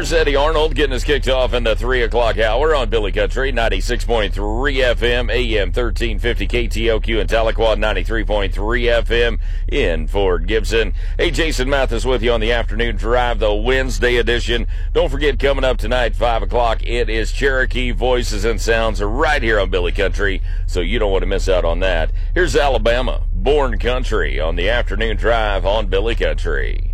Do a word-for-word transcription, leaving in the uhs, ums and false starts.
There's Eddie Arnold getting us kicked off in the three o'clock hour on Billy Country, ninety-six point three F M, A M thirteen fifty K T O Q in Tahlequah, ninety-three point three F M in Fort Gibson. Hey, Jason Mathis with you on the afternoon drive, the Wednesday edition. Don't forget, coming up tonight, five o'clock, it is Cherokee Voices and Sounds right here on Billy Country, so you don't want to miss out on that. Here's Alabama, Born Country on the afternoon drive on Billy Country.